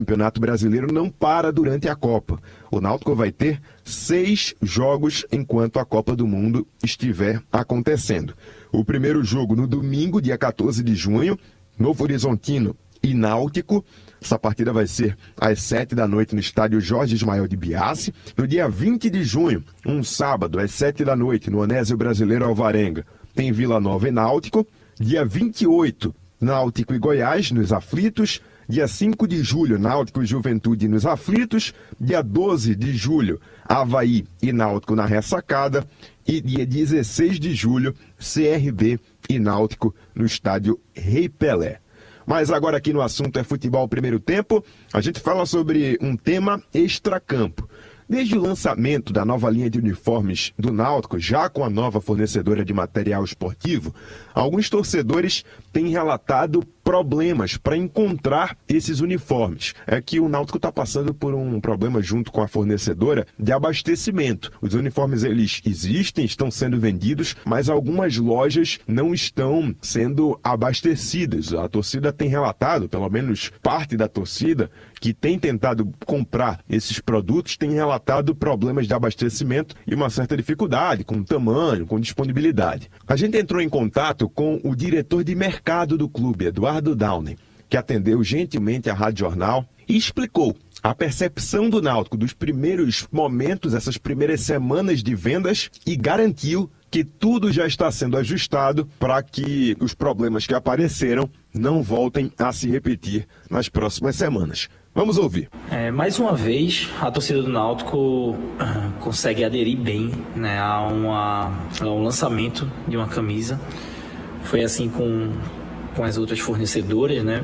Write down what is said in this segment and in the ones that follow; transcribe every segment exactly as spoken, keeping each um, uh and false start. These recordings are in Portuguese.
O Campeonato Brasileiro não para durante a Copa. O Náutico vai ter seis jogos enquanto a Copa do Mundo estiver acontecendo. O primeiro jogo no domingo, dia quatorze de junho, Novo Horizontino e Náutico. Essa partida vai ser às sete da noite no estádio Jorge Ismael de Biassi. No dia vinte de junho, um sábado, às sete da noite, no Onésio Brasileiro Alvarenga, tem Vila Nova e Náutico. Dia vinte e oito, Náutico e Goiás, nos Aflitos. Dia cinco de julho, Náutico e Juventude nos Aflitos. Dia doze de julho, Avaí e Náutico na Ressacada. E dia dezesseis de julho, C R B e Náutico no estádio Rei Pelé. Mas agora aqui no assunto é futebol primeiro tempo, a gente fala sobre um tema extracampo. Desde o lançamento da nova linha de uniformes do Náutico, já com a nova fornecedora de material esportivo, alguns torcedores têm relatado problemas para encontrar esses uniformes. É que o Náutico está passando por um problema junto com a fornecedora de abastecimento. Os uniformes, eles existem, estão sendo vendidos, mas algumas lojas não estão sendo abastecidas. A torcida tem relatado, pelo menos parte da torcida, que tem tentado comprar esses produtos, tem relatado problemas de abastecimento e uma certa dificuldade com tamanho, com disponibilidade. A gente entrou em contato com o diretor de mercado do clube, Eduardo Downing, que atendeu gentilmente a Rádio Jornal e explicou a percepção do Náutico dos primeiros momentos, essas primeiras semanas de vendas, e garantiu que tudo já está sendo ajustado para que os problemas que apareceram não voltem a se repetir nas próximas semanas. Vamos ouvir. É, mais uma vez, a torcida do Náutico uh, consegue aderir bem, né, a, uma, a um lançamento de uma camisa. Foi assim com, com as outras fornecedoras, né?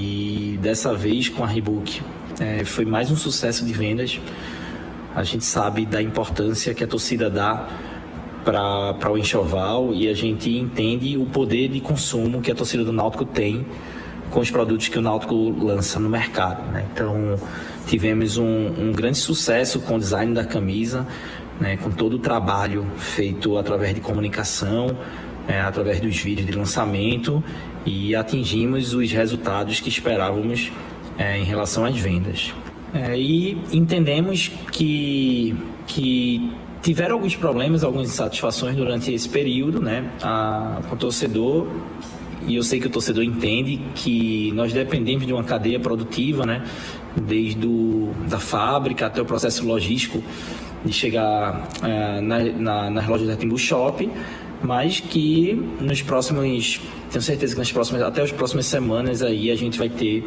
E dessa vez com a Reebok. É, foi mais um sucesso de vendas. A gente sabe da importância que a torcida dá para o enxoval e a gente entende o poder de consumo que a torcida do Náutico tem com os produtos que o Náutico lança no mercado, né? Então, tivemos um, um grande sucesso com o design da camisa, né? Com todo o trabalho feito através de comunicação, é, através dos vídeos de lançamento, e atingimos os resultados que esperávamos é, em relação às vendas. É, e entendemos que, que tiveram alguns problemas, algumas insatisfações durante esse período, né? A, com o torcedor. E eu sei que o torcedor entende que nós dependemos de uma cadeia produtiva, né? Desde do, da fábrica até o processo logístico de chegar é, na, na, nas lojas da Timbu Shop, mas que nos próximos, tenho certeza que nas próximas, até as próximas semanas aí a gente vai ter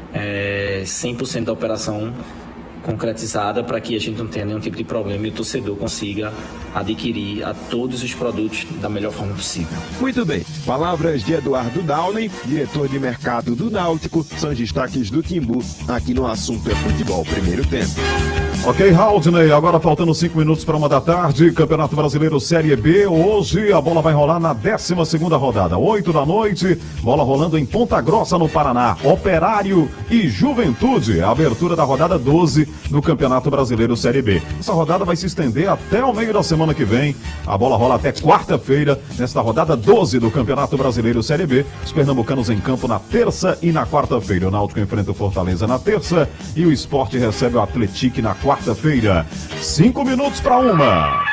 é, cem por cento da operação concretizada para que a gente não tenha nenhum tipo de problema e o torcedor consiga adquirir a todos os produtos da melhor forma possível. Muito bem. Palavras de Eduardo Downing, diretor de mercado do Náutico, são os destaques do Timbu aqui no Assunto é Futebol Primeiro Tempo. Ok, Haldney, agora faltando cinco minutos para uma da tarde, Campeonato Brasileiro Série B, hoje a bola vai rolar na décima segunda rodada, oito da noite, bola rolando em Ponta Grossa, no Paraná, Operário e Juventude, a abertura da rodada doze do Campeonato Brasileiro Série B. Essa rodada vai se estender até o meio da semana que vem, a bola rola até quarta-feira, nesta rodada doze do Campeonato Brasileiro Série B, os pernambucanos em campo na terça e na quarta-feira, o Náutico enfrenta o Fortaleza na terça e o Sport recebe o Atlético na quarta. Quarta-feira, cinco minutos para uma.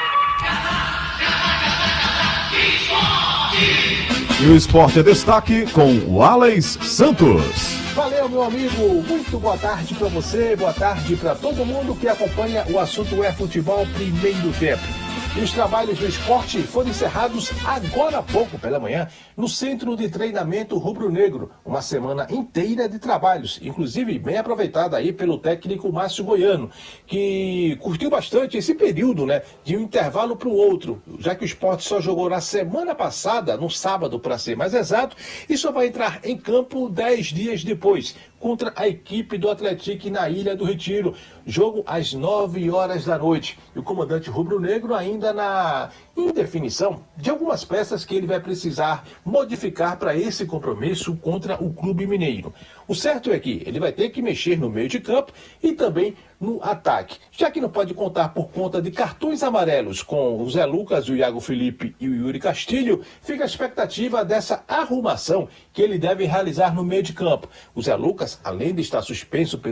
E o Esporte é destaque com o Alex Santos. Valeu, meu amigo. Muito boa tarde para você, boa tarde para todo mundo que acompanha o Assunto é Futebol Primeiro Tempo. E os trabalhos do esporte foram encerrados agora há pouco pela manhã no Centro de Treinamento Rubro-Negro. Uma semana inteira de trabalhos, inclusive bem aproveitada aí pelo técnico Márcio Goiano, que curtiu bastante esse período, né, de um intervalo para o outro, já que o esporte só jogou na semana passada, no sábado para ser mais exato, e só vai entrar em campo dez dias depois, contra a equipe do Atlético na Ilha do Retiro. Jogo às nove horas da noite. E o comandante rubro-negro ainda na indefinição de algumas peças que ele vai precisar modificar para esse compromisso contra o Clube Mineiro. O certo é que ele vai ter que mexer no meio de campo e também no ataque. Já que não pode contar por conta de cartões amarelos com o Zé Lucas, o Iago Felipe e o Yuri Castilho, fica a expectativa dessa arrumação que ele deve realizar no meio de campo. O Zé Lucas, além de estar suspenso pelo